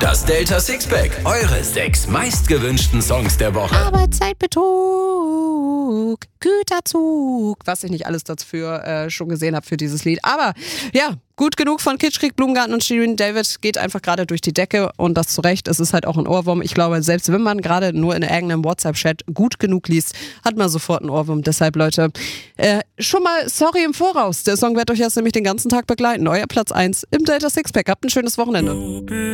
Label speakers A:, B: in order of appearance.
A: Das Delta Sixpack, eure 6 meistgewünschten Songs der Woche.
B: Arbeitszeitbetrug, Güterzug, was ich nicht alles dafür schon gesehen habe für dieses Lied. Aber ja, gut genug von Kitschkrieg, Blumengarten und Shirin David geht einfach gerade durch die Decke und das zu Recht. Es ist halt auch ein Ohrwurm. Ich glaube, selbst wenn man gerade nur in irgendeinem WhatsApp-Chat gut genug liest, hat man sofort einen Ohrwurm. Deshalb, Leute, schon mal sorry im Voraus. Der Song wird euch jetzt nämlich den ganzen Tag begleiten. Euer Platz 1 im Delta Sixpack. Habt ein schönes Wochenende.